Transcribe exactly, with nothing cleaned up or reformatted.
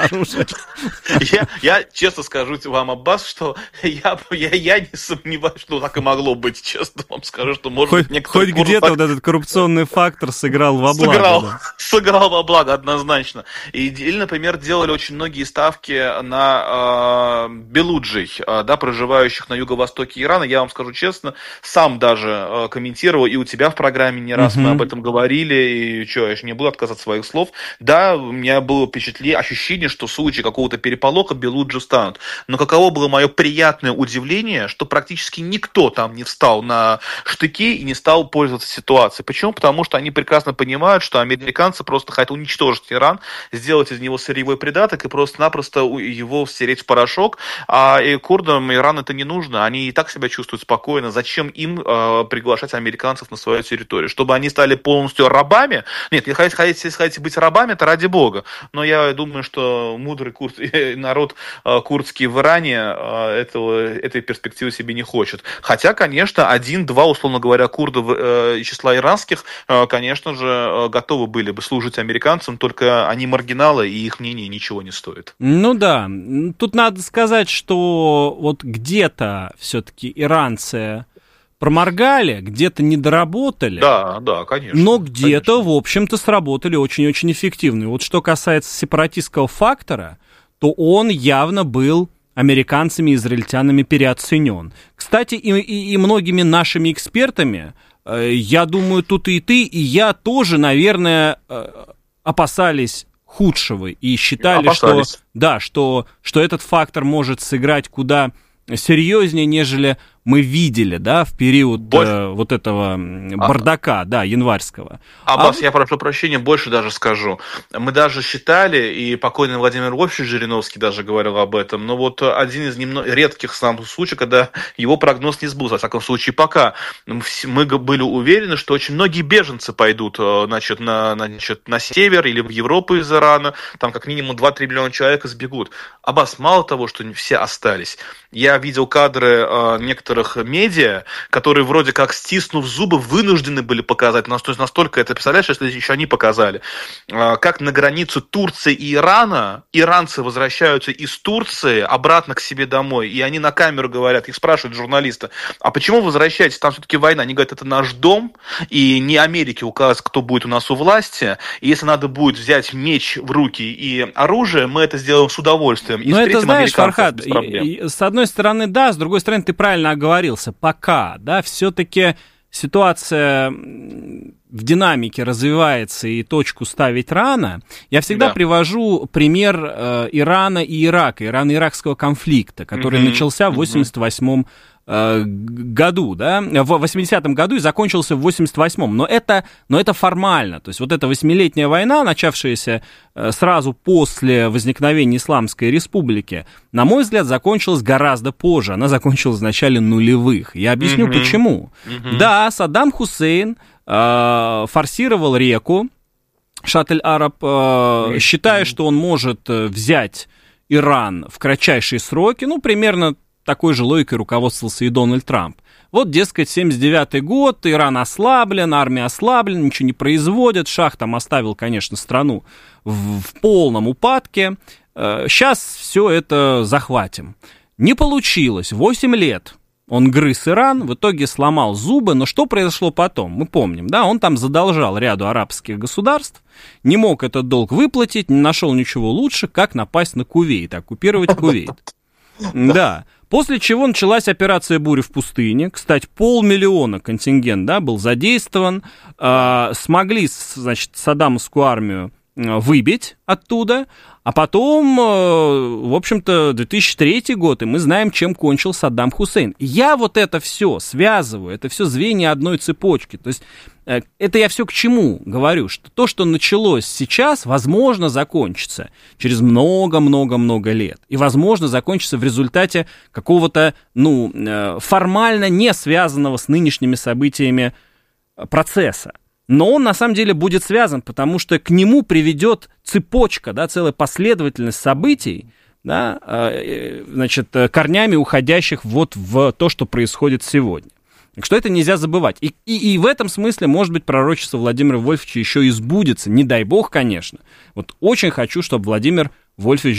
уже. Я, я честно скажу вам, Аббас, что я, я, я не сомневаюсь, что так и могло быть. Честно вам скажу, что может хоть, быть некоторые... Хоть где-то так... вот этот коррупционный фактор сыграл во благо. Сыграл, да. сыграл во благо, однозначно. И, или, например, делали очень многие ставки на э, белуджей, э, да, проживающих на юго-востоке Ирана. Я вам скажу честно, сам даже э, комментировал, и у тебя в программе не раз uh-huh. мы об этом говорили, и что, я же не буду отказывать от своих слов. Да, у меня было впечатление, ощущение, что в случае какого-то переполоха белуджи станут. Но каково было мое приятное удивление, что практически никто там не встал на штыки и не стал пользоваться ситуацией. Почему? Потому что они прекрасно понимают, что американцы просто хотят уничтожить Иран, сделать из него сырьевой придаток и просто-напросто его стереть в порошок. А и курдам Иран это не нужно. Они и так себя чувствуют спокойно. Зачем им э, приглашать американцев на свою территорию? Чтобы они стали полностью рабами? Нет, если хотите, если хотите быть рабами, это ради бога. Но я думаю, что мудрый курд, народ э, курдский в Иране э, этого, этой перспективы себе не хочет. Хотя, конечно, один-два, условно говоря, курдов э, числа иранских, э, конечно же, э, готовы были бы служить американцам, только они маргиналы, и их мнение ничего не стоит. Ну да, тут надо сказать, что вот где-то все-таки иранцы проморгали, где-то не доработали. Да, да, конечно. Но где-то, конечно. в общем-то, сработали очень-очень эффективно. И вот что касается сепаратистского фактора, то он явно был американцами и израильтянами переоценен. Кстати, и, и, и многими нашими экспертами, э, я думаю, тут и ты, и я тоже, наверное, э, опасались худшего и считали, что, да, что, что этот фактор может сыграть куда серьезнее, нежели мы видели, да, в период э, вот этого бардака, а, да, январского. Аббас, а... я прошу прощения, больше даже скажу. Мы даже считали, и покойный Владимир Вольфович Жириновский даже говорил об этом, но вот один из немного редких самых случаев, когда его прогноз не сбылся, во всяком случае, пока мы были уверены, что очень многие беженцы пойдут, значит, на, значит, на север или в Европу из Ирана, там как минимум два-три миллиона человек сбегут. Аббас, мало того, что все остались, я видел кадры э, некоторых медиа, которые вроде как, стиснув зубы, вынуждены были показать, настолько это, представляешь, если еще они показали, э, как на границу Турции и Ирана иранцы возвращаются из Турции обратно к себе домой, и они на камеру говорят, их спрашивают журналисты, а почему возвращаетесь, там все-таки война, они говорят, это наш дом, и не Америке указывать, кто будет у нас у власти, и если надо будет взять меч в руки и оружие, мы это сделаем с удовольствием. И но это, знаешь, Фархад, с одной стороны, да, с другой стороны, ты правильно оговорился, пока, да, все-таки ситуация в динамике развивается и точку ставить рано. Я всегда да. привожу пример э, Ирана и Ирака, Ирано-иракского конфликта, который mm-hmm. начался в восемьдесят восьмом э, году, да, в восьмидесятом году и закончился в восемьдесят восьмом. Но это, но это формально. То есть вот эта восьмилетняя война, начавшаяся э, сразу после возникновения Исламской Республики, на мой взгляд, закончилась гораздо позже. Она закончилась в начале нулевых. Я объясню, mm-hmm. почему. Mm-hmm. Да, Саддам Хусейн э, форсировал реку Шат-эль-Араб, э, mm-hmm. считая, что он может взять Иран в кратчайшие сроки, ну, примерно такой же логикой руководствовался и Дональд Трамп. Вот, дескать, семьдесят девятый год, Иран ослаблен, армия ослаблена, ничего не производит, Шах там оставил, конечно, страну в, в полном упадке. Сейчас все это захватим. Не получилось. восемь лет он грыз Иран, в итоге сломал зубы, но что произошло потом? Мы помним, да, он там задолжал ряду арабских государств, не мог этот долг выплатить, не нашел ничего лучше, как напасть на Кувейт, оккупировать Кувейт. Да. После чего началась операция «Буря в пустыне». Кстати, полмиллиона контингент, да, был задействован. Э, смогли, значит, Саддамовскую армию выбить оттуда. А потом, э, в общем-то, две тысячи третий год, и мы знаем, чем кончил Саддам Хусейн. Я вот это все связываю, это все звенья одной цепочки. То есть э, это я все к чему говорю, что то, что началось сейчас, возможно, закончится через много-много-много лет. И, возможно, закончится в результате какого-то, ну, э, формально не связанного с нынешними событиями процесса. Но он, на самом деле, будет связан, потому что к нему приведет цепочка, да, целая последовательность событий, да, значит, корнями уходящих вот в то, что происходит сегодня. Так что это нельзя забывать. И, и, и в этом смысле, может быть, пророчество Владимира Вольфовича еще и сбудется. Не дай бог, конечно. Вот очень хочу, чтобы Владимир Вольфович